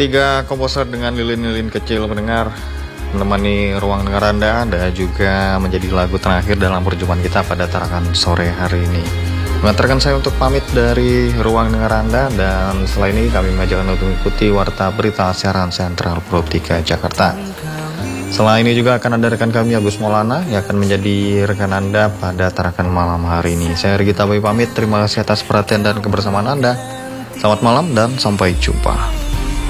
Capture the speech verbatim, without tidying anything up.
Tiga komposer dengan lilin-lilin kecil mendengar menemani ruang dengar Anda dan juga menjadi lagu terakhir dalam perjumpaan kita pada tarakan sore hari ini. Mengantarkan saya untuk pamit dari ruang dengar Anda, dan setelah ini kami mengajak Anda untuk mengikuti warta berita siaran Sentral Probtika Jakarta. Setelah ini juga akan ada rekan kami Agus Maulana yang akan menjadi rekan Anda pada tarakan malam hari ini. Saya Regita Boy pamit, terima kasih atas perhatian dan kebersamaan Anda. Selamat malam dan sampai jumpa.